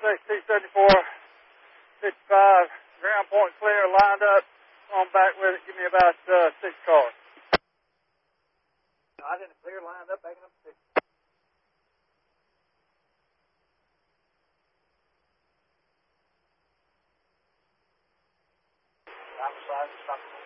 T-74, 55, ground point clear, lined up. On back with it. Give me about 6 cars. I didn't clear, lined up, backing up 6. I'm sorry,